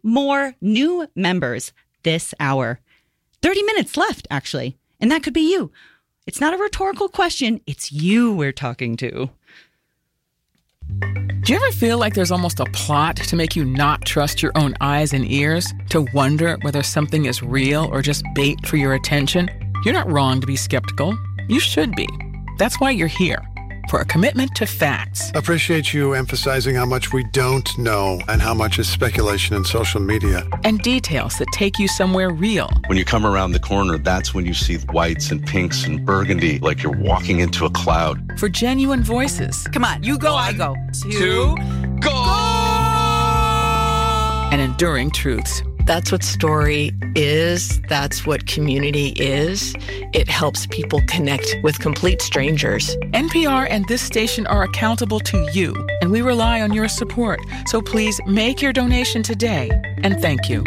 more new members this hour. 30 minutes left, actually. And that could be you. It's not a rhetorical question. It's you we're talking to. Do you ever feel like there's almost a plot to make you not trust your own eyes and ears? To wonder whether something is real or just bait for your attention? You're not wrong to be skeptical. You should be. That's why you're here. For a commitment to facts. Appreciate you emphasizing how much we don't know and how much is speculation in social media. And details that take you somewhere real. When you come around the corner, that's when you see whites and pinks and burgundy, like you're walking into a cloud. For genuine voices. Come on, you go, I go. Two, go! And enduring truths. That's what story is. That's what community is. It helps people connect with complete strangers. NPR and this station are accountable to you, and we rely on your support. So please make your donation today, and thank you.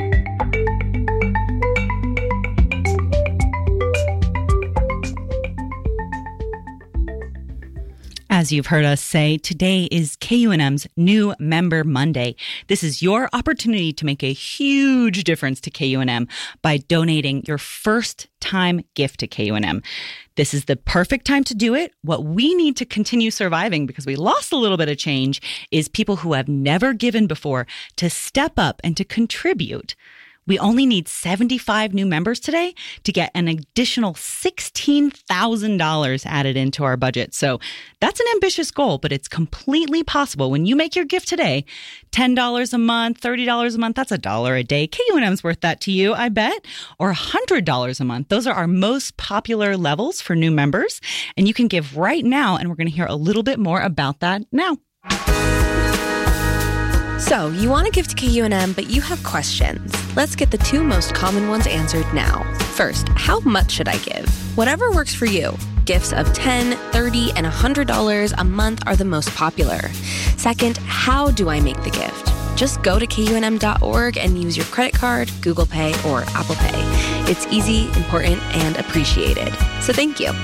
As you've heard us say, today is KUNM's New Member Monday. This is your opportunity to make a huge difference to KUNM by donating your first time gift to KUNM. This is the perfect time to do it. What we need to continue surviving, because we lost a little bit of change, is people who have never given before to step up and to contribute. We only need 75 new members today to get an additional $16,000 added into our budget. So that's an ambitious goal, but it's completely possible. When you make your gift today, $10 a month, $30 a month, that's $1 a day. KUNM's worth that to you, I bet. Or $100 a month. Those are our most popular levels for new members. And you can give right now, and we're going to hear a little bit more about that now. So, you want to give to KUNM, but you have questions. Let's get the two most common ones answered now. First, how much should I give? Whatever works for you. Gifts of $10, $30, and $100 a month are the most popular. Second, how do I make the gift? Just go to KUNM.org and use your credit card, Google Pay, or Apple Pay. It's easy, important, and appreciated. So thank you.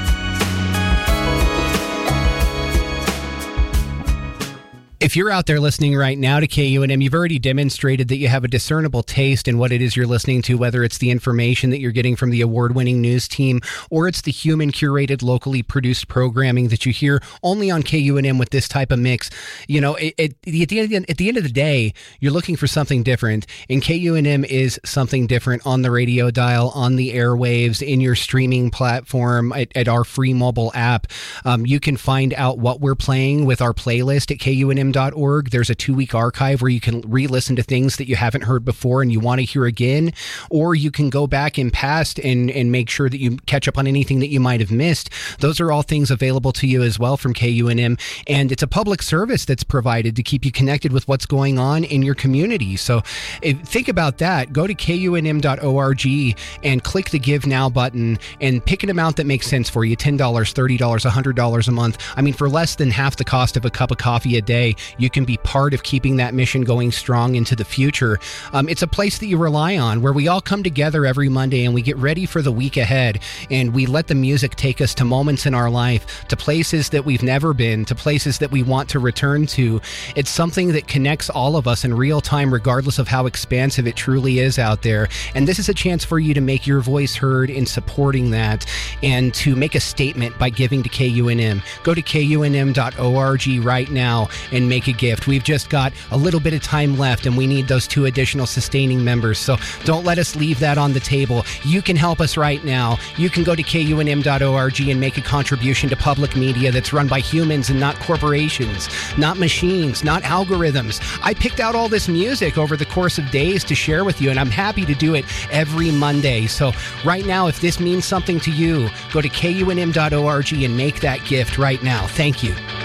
If you're out there listening right now to KUNM, you've already demonstrated that you have a discernible taste in what it is you're listening to, whether it's the information that you're getting from the award-winning news team or it's the human-curated, locally produced programming that you hear only on KUNM with this type of mix. You know, at the end of the day, you're looking for something different, and KUNM is something different on the radio dial, on the airwaves, in your streaming platform, at our free mobile app. You can find out what we're playing with our playlist at KUNM.org. There's a 2-week archive where you can re-listen to things that you haven't heard before and you want to hear again, or you can go back in past and make sure that you catch up on anything that you might have missed. Those are all things available to you as well from KUNM, and it's a public service that's provided to keep you connected with what's going on in your community. So think about that. Go to KUNM.org and click the Give Now button and pick an amount that makes sense for you. $10, $30, $100 a month. I mean, for less than half the cost of a cup of coffee a day, you can be part of keeping that mission going strong into the future. It's a place that you rely on, where we all come together every Monday and we get ready for the week ahead, and we let the music take us to moments in our life, to places that we've never been, to places that we want to return to. It's something that connects all of us in real time, regardless of how expansive it truly is out there. And this is a chance for you to make your voice heard in supporting that and to make a statement by giving to KUNM. Go to KUNM.org right now and make a gift. We've just got a little bit of time left, and we need those 2 additional sustaining members. So don't let us leave that on the table. You can help us right now. You can go to KUNM.org and make a contribution to public media that's run by humans and not corporations, not machines, not algorithms. I picked out all this music over the course of days to share with you, and I'm happy to do it every Monday. So right now, if this means something to you, go to KUNM.org and make that gift right now. Thank you.